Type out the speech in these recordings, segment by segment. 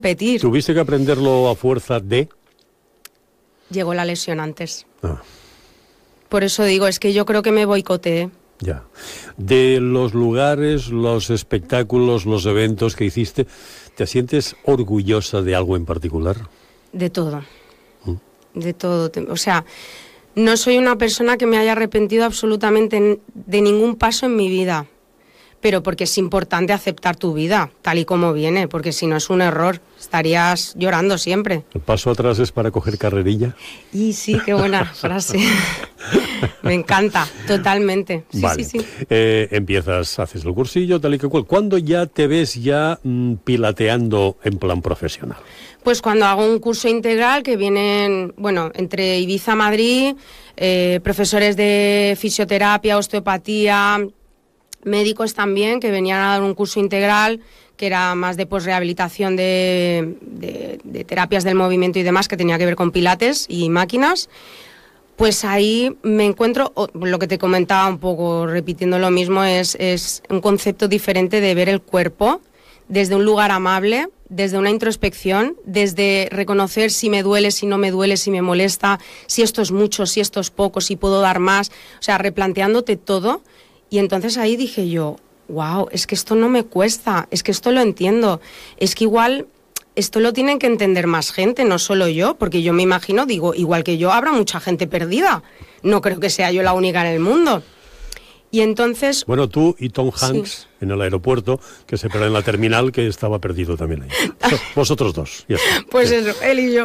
repetir. ¿Tuviste que aprenderlo a fuerza de...? Llegó la lesión antes. Ah. Por eso digo, es que yo creo que me boicoteé. Ya. De los lugares, los espectáculos, los eventos que hiciste, ¿te sientes orgullosa de algo en particular? De todo. De todo. O sea, no soy una persona que me haya arrepentido absolutamente de ningún paso en mi vida. Pero porque es importante aceptar tu vida, tal y como viene, porque si no es un error, estarías llorando siempre. ¿El paso atrás es para coger carrerilla? Y sí, qué buena frase. Me encanta, totalmente. Sí, vale. sí. Empiezas, haces el cursillo, tal y que cual. ¿Cuándo ya te ves pilateando en plan profesional? Pues cuando hago un curso integral que vienen, bueno, entre Ibiza, Madrid, profesores de fisioterapia, osteopatía, médicos también, que venían a dar un curso integral que era más de rehabilitación de terapias del movimiento y demás, que tenía que ver con pilates y máquinas. Pues ahí me encuentro, lo que te comentaba un poco, repitiendo lo mismo, es un concepto diferente de ver el cuerpo desde un lugar amable, desde una introspección, desde reconocer si me duele, si no me duele, si me molesta, si esto es mucho, si esto es poco, si puedo dar más, o sea, replanteándote todo. Y entonces ahí dije yo, wow, es que esto no me cuesta, es que esto lo entiendo, es que igual esto lo tienen que entender más gente, no solo yo, porque yo me imagino, digo, igual que yo habrá mucha gente perdida, no creo que sea yo la única en el mundo. Y entonces... Bueno, tú y Tom Hanks, sí, en el aeropuerto, que se perdió en la terminal, que estaba perdido también ahí. Vosotros dos. Ya está. Pues bien. eso, él y yo.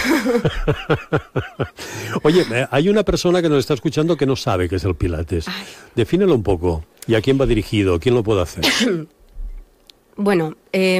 Oye, hay una persona que nos está escuchando que no sabe qué es el Pilates. Ay. Defínelo un poco. ¿Y a quién va dirigido? ¿Quién lo puede hacer? Bueno,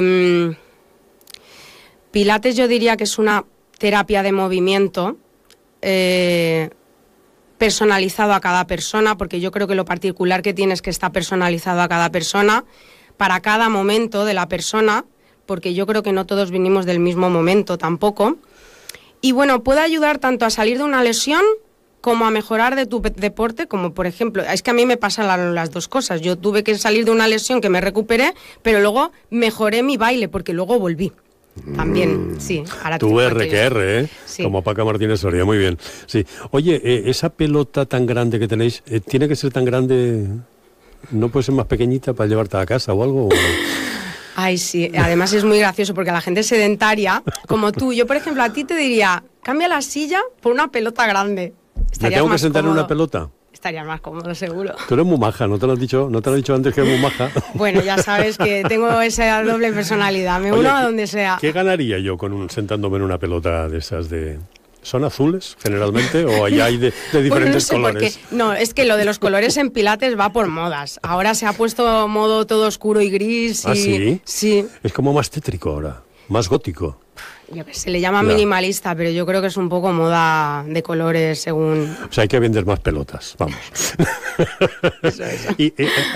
Pilates yo diría que es una terapia de movimiento personalizado a cada persona, porque yo creo que lo particular que tiene es que está personalizado a cada persona, para cada momento de la persona, porque yo creo que no todos venimos del mismo momento tampoco. Y bueno, puede ayudar tanto a salir de una lesión como a mejorar de tu deporte, como por ejemplo, es que a mí me pasan las dos cosas. Yo tuve que salir de una lesión que me recuperé, pero luego mejoré mi baile, porque luego volví. También, sí. Ahora Tu R que R, ¿eh? Sí. Como Paca Martínez Soria, muy bien. Sí. Oye, esa pelota tan grande que tenéis, ¿tiene que ser tan grande? ¿No puede ser más pequeñita para llevarte a casa o algo? Ay, sí. Además es muy gracioso porque la gente sedentaria, como tú, yo por ejemplo a ti te diría, cambia la silla por una pelota grande. ¿Me tengo que sentar en una pelota? Estarías más cómodo, seguro. Tú eres muy maja, ¿no te lo has dicho? ¿No te lo he dicho antes que eres muy maja? Bueno, ya sabes que tengo esa doble personalidad, me uno a donde sea. ¿Qué ganaría yo sentándome en una pelota de esas de...? ¿Son azules, generalmente, o allá hay de diferentes bueno, no sé colores? No, es que lo de los colores en Pilates va por modas. Ahora se ha puesto modo todo oscuro y gris. ¿Ah, sí? Sí. Es como más tétrico ahora, más gótico. Yo que sé, le llama minimalista, pero yo creo que es un poco moda de colores según... O sea, hay que vender más pelotas, vamos. Eso. Y,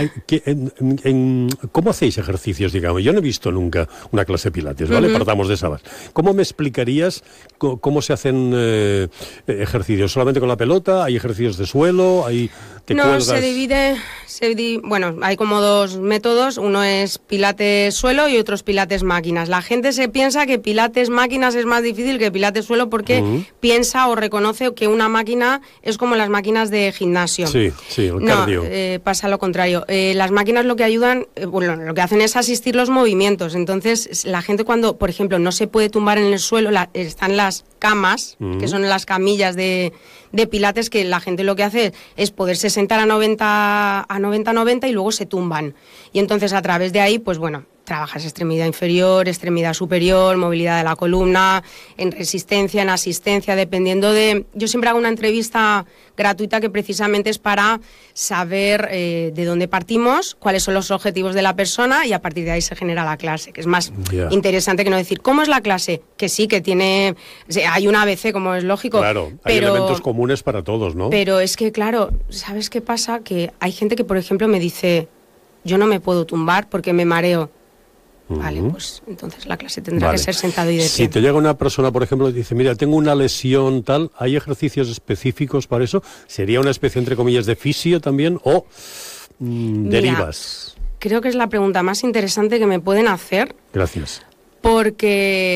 ¿cómo hacéis ejercicios, digamos? Yo no he visto nunca una clase de Pilates, ¿vale? Partamos de esa base. ¿Cómo me explicarías cómo se hacen ejercicios? ¿Solamente con la pelota? ¿Hay ejercicios de suelo? No, se divide, bueno, hay como dos métodos, uno es Pilates suelo y otro es Pilates máquinas. La gente se piensa que Pilates máquinas es más difícil que Pilates suelo porque piensa o reconoce que una máquina es como las máquinas de gimnasio. Sí, el cardio. Pasa lo contrario. Las máquinas lo que ayudan, bueno, lo que hacen es asistir los movimientos. Entonces, la gente cuando, por ejemplo, no se puede tumbar en el suelo, están las camas, que son las camillas de Pilates, que la gente lo que hace es poderse sentar a 90 y luego se tumban. Y entonces a través de ahí, pues bueno, trabajas extremidad inferior, extremidad superior, movilidad de la columna, en resistencia, en asistencia, dependiendo de... Yo siempre hago una entrevista gratuita que precisamente es para saber de dónde partimos, cuáles son los objetivos de la persona y a partir de ahí se genera la clase, que es más interesante que no decir, ¿cómo es la clase? Que sí, que tiene... O sea, hay un ABC, como es lógico. Claro, hay elementos comunes para todos, ¿no? Pero es que, claro, ¿sabes qué pasa? Que hay gente que, por ejemplo, me dice, yo no me puedo tumbar porque me mareo. Vale, pues entonces la clase tendrá que ser sentado y de pie. Si te llega una persona, por ejemplo, y dice, mira, tengo una lesión tal, ¿hay ejercicios específicos para eso? ¿Sería una especie, entre comillas, de fisio también o derivas? Creo que es la pregunta más interesante que me pueden hacer. Gracias. porque